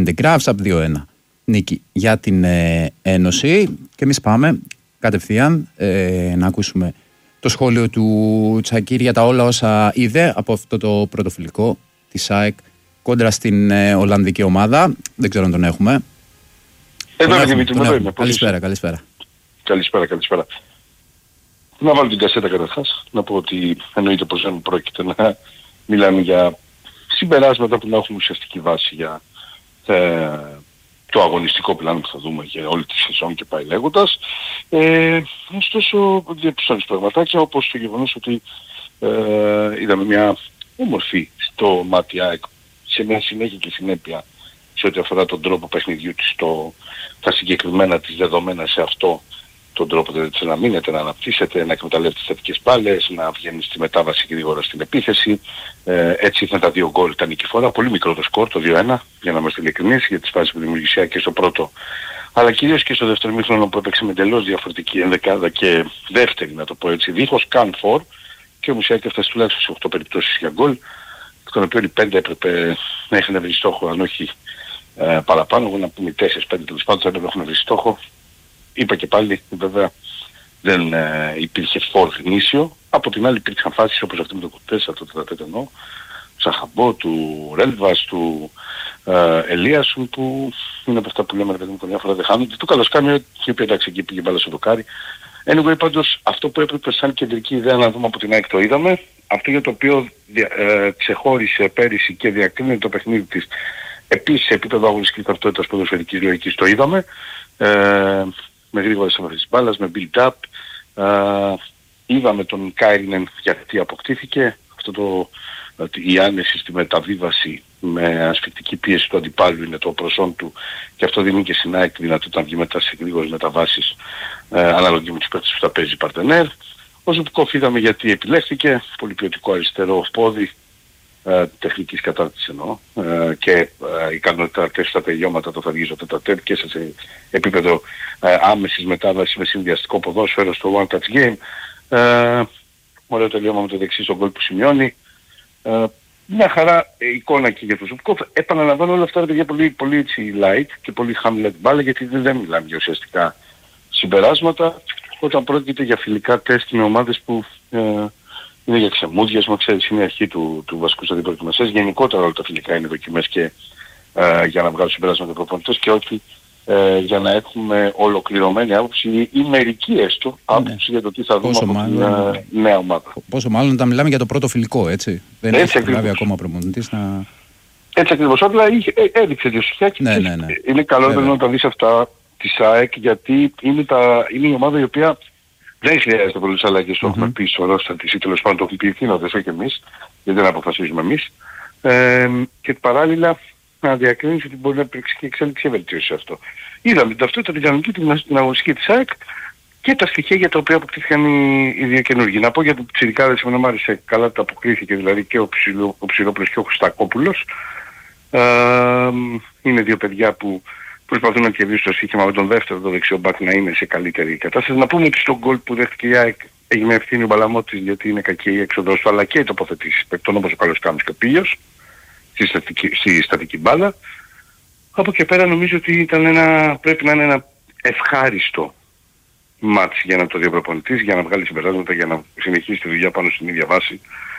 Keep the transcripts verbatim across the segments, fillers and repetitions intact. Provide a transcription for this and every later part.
την The Graphs από δύο ένα. Νίκη για την ε, Ένωση. Και εμείς πάμε κατευθείαν ε, να ακούσουμε το σχόλιο του Τσακίρ για τα όλα όσα είδε από αυτό το πρωτοφιλικό της ΑΕΚ κόντρα στην ε, Ολλανδική ομάδα. Δεν ξέρω αν τον έχουμε. Εδώ είναι Δημήτρη, εδώ είμαι. Καλησπέρα, καλησπέρα. Καλησπέρα, καλησπέρα. Να βάλω την κασέτα καταρχάς, να πω ότι εννοείται πως δεν πρόκειται να μιλάμε για συμπεράσματα που να έχουν ουσιαστική βάση για ε, το αγωνιστικό πλάνο που θα δούμε για όλη τη σεζόν και πάει λέγοντας. Ε, ωστόσο, διαπιστώνεις πραγματάκια όπως το γεγονός ότι ε, είδαμε μια όμορφη στο μάτι ΑΕΚ σε μια συνέχεια και συνέπεια σε ό,τι αφορά τον τρόπο παιχνιδιού της, το, τα συγκεκριμένα της δεδομένα σε αυτό τον τρόπο, δηλαδή να μείνετε, να αναπτύσσετε, να εκμεταλλεύετε τις θετικές μπάλες, να βγαίνει στη μετάβαση γρήγορα στην επίθεση. Ε, έτσι ήρθαν τα δύο γκολ τα νικηφόρα, πολύ μικρό το σκορ, το δύο ένα, για να είμαστε ειλικρινείς, για τις φάσεις που δημιουργησία και στο πρώτο, αλλά κυρίως και στο δεύτερο μήχρονο που έπαιξε με εντελώς διαφορετική ενδεκάδα και δεύτερη, να το πω έτσι, δίχως καν φορ, και ο Μουσιάκη έφτασε τουλάχιστον σε οκτώ περιπτώσεις για γκολ, εκ των οποίων οι πέντε έπρεπε να είχαν βρει στόχο, αν όχι ε, παραπάνω, εγώ να πούμε τέσσερα πέντε τέλος πάντων θα έπρεπε να έχουν βρει στόχο. Είπα και πάλι, βέβαια δεν ε, υπήρχε φόρ γνήσιο. Από την άλλη υπήρξαν φάσεις όπως αυτή με το Κουτέσα, το τετατέτ εννοώ, του Σαχαμπό, του Ρέλβας, του ε, Ελίασου, που είναι από αυτά που λέμε ρε παιδί μου, μια φορά δεν χάνονται. Το Καλοσκάνιο, η οποία εντάξει εκεί πήγε μπάλα στο δοκάρι. Anyway, πάντως αυτό που έπρεπε σαν κεντρική ιδέα να δούμε από την ΑΕΚ το είδαμε. Αυτό για το οποίο ε, ξεχώρισε πέρυσι και διακρίνει το παιχνίδι της επίσης σε επίπεδο αγωνιστικής ταυτότητας ποδοσφαιρικής λογικής το είδαμε. Ε, με γρήγορες αμαρτήσεις της μπάλας, με build-up. Ε, είδαμε τον Κάιρινεν γιατί αποκτήθηκε. Αυτό το, η άνεση στη μεταβίβαση με ασφυκτική πίεση του αντιπάλου είναι το προσόν του και αυτό δίνει και στην ΑΕΚ τη δυνατότητα να βγει μετά σε γρήγορες μεταβάσεις ε, αναλογή με τους παίκτες που θα παίζει παρτενέρ. Ο Ζουπκόφ είδαμε γιατί επιλέχθηκε, πολύ ποιοτικό αριστερό πόδι, ε, τεχνικής κατάρτισης εννοώ, ε, και ε, ικανότητα στα τελειώματα το θα βγει στο τετατέτ και σε επίπεδο ε, άμεσης μετάβασης με συνδυαστικό ποδόσφαιρο στο one touch game. Ε, ωραίο τελειώμα με το δεξί στον γκολ που σημειώνει. Ε, μια χαρά ε, εικόνα και για τον Ζουπκόφ. Επαναλαμβάνω όλα αυτά τα παιδιά πολύ, πολύ έτσι light και πολύ hamlet μπάλα γιατί δεν, δεν μιλάμε για ουσιαστικά συμπεράσματα όταν πρόκειται για φιλικά τεστ με ομάδες που ε, είναι για ξεμούδιες, μα ξέρεις, είναι η αρχή του, του βασικού σταδίου προετοιμασίας. Γενικότερα όλα τα φιλικά είναι δοκιμές και ε, για να βγάλουν συμπεράσματα προπονητές και όχι ε, για να έχουμε ολοκληρωμένη άποψη ή μερική έστω άποψη ναι. για το τι θα δούμε από μάλλον, την ε, νέα ομάδα. Πόσο μάλλον όταν μιλάμε για το πρώτο φιλικό, έτσι. Δεν έτσι έχει λάβει ακόμα προπονητής να... Έτσι ακριβώς, απλά έδειξε διοσυχιά και ναι, ναι, ναι. είναι καλό βέβαια να τα δεις αυτά της ΑΕΚ γιατί είναι, τα, είναι η ομάδα η οποία δεν χρειάζεται πολλές αλλαγές, το mm-hmm. έχουμε πει στο ρόστερ της ή τέλος πάντων το έχουμε πει ευθύνοντες και εμείς, γιατί δεν αποφασίζουμε εμείς. Ε, και παράλληλα να διακρίνεις ότι μπορεί να υπάρξει και εξέλιξη βελτίωση αυτό. Είδαμε την ταυτότητα την κανονική, την αγωνιστική της ΑΕΚ και τα στοιχεία για τα οποία αποκτήθηκαν οι, οι δύο καινούργοι. Να πω για τους ψηρικάδες, εμένα μου άρεσε καλά που αποκρίθηκε δηλαδή και ο, Ψηλο, ο Ψηλόπουλος και ο Χρυστακόπουλος. Ε, είναι δύο παιδιά που προσπαθούν να κερδίσουν το στοίχημα με τον δεύτερο το δεξιό μπακ να είναι σε καλύτερη κατάσταση. Να πούμε ότι στον γκολ που δέχτηκε η ΑΕΚ έγινε ευθύνη ο Μπαλαμώτης γιατί είναι κακή η έξοδος του αλλά και οι τοποθετήσεις παικτών όπως ο Καλοσκάνος και ο Πίλιος στη στατική, στη στατική μπάλα. Από εκεί πέρα νομίζω ότι ήταν ένα, πρέπει να είναι ένα ευχάριστο μάτς για να το διαπροπονητής, για να βγάλει συμπεράσματα, για να συνεχίσει τη δουλειά πάνω στην ίδια βάση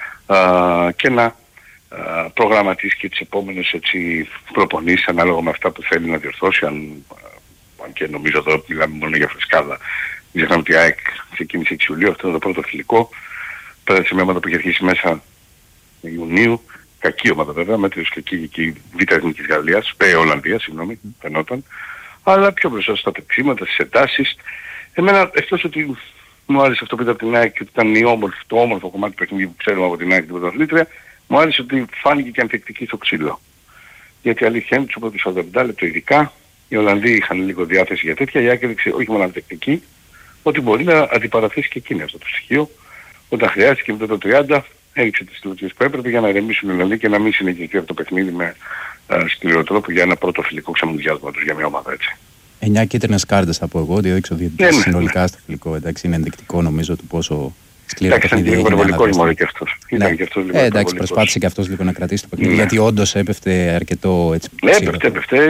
α, και να προγραμματίσει και τις επόμενες έτσι, προπονήσεις ανάλογα με αυτά που θέλει να διορθώσει. Αν, αν και νομίζω εδώ μιλάμε μόνο για φρεσκάδα. Μην ξεχνάμε ότι η ΑΕΚ ξεκίνησε εξ Ιουλίου, αυτό είναι το πρώτο φιλικό. Πέρασε μια ομάδα που είχε αρχίσει μέσα Ιουνίου. Κακή ομάδα βέβαια, μέτριος και εκεί και η Β' Εθνικής Γαλλίας, ε, Ολλανδίας, συγγνώμη, φαινόταν. Αλλά πιο μπροστά στα τεξίματα, στις εντάσεις. Εμένα, εκτός ότι μου άρεσε αυτό που είδα από την ΑΕΚ και ότι ήταν η όμορφη, το όμορφο κομμάτι του παιχνιδιού που ξέρουμε από την ΑΕΚ την πρωταθλήτρια, μου άρεσε ότι φάνηκε και ανθεκτική στο ξύλο. Γιατί αλήθεια είναι, τους πρώτους σαράντα πέντε λεπτό ειδικά, οι Ολλανδοί είχαν λίγο διάθεση για τέτοια, η ΑΕΚ έδειξε όχι μόνο ανθεκτική, ότι μπορεί να αντιπαραθέσει και εκείνη αυτό το στοιχείο. Όταν χρειάστηκε μετά το τριάντα, έριξε τις λογικές που έπρεπε για να ηρεμήσουν οι Ολλανδοί και να μην συνεχιστεί αυτό το παιχνίδι με uh, σκληρό τρόπο για ένα πρώτο φιλικό ξεμουδιάσμα τους για μια ομάδα έτσι. εννιά κίτρινες κάρτες θα πω εγώ, ότι έδειξε ο διαιτητής συνολικά στο φιλικό. Εντάξει, είναι ενδεικτικό νομίζω του πόσο σκληρό παιχνίδι έγινε. Ήταν λίγο υπερβολικό και αυτός. Ναι. Και αυτός λίγο ε, εντάξει, προσπάθησε και αυτός λίγο να κρατήσει το παιχνίδι, ναι. γιατί όντως έπεφτε αρκετό έτσι. Ναι, έπεφτε, έπεφτε.